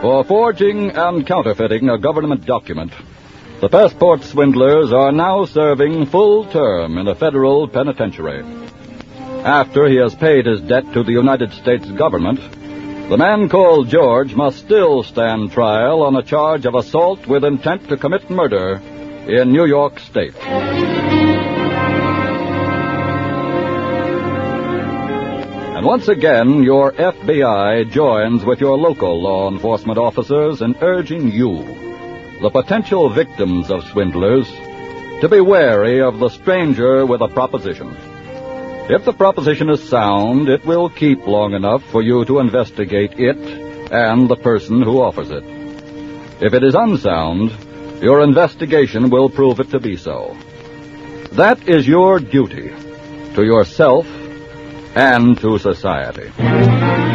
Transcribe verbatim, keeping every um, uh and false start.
For forging and counterfeiting a government document, the passport swindlers are now serving full term in a federal penitentiary. After he has paid his debt to the United States government, the man called George must still stand trial on a charge of assault with intent to commit murder in New York State. And once again, your F B I joins with your local law enforcement officers in urging you, the potential victims of swindlers, to be wary of the stranger with a proposition. If the proposition is sound, it will keep long enough for you to investigate it and the person who offers it. If it is unsound, your investigation will prove it to be so. That is your duty to yourself and to society.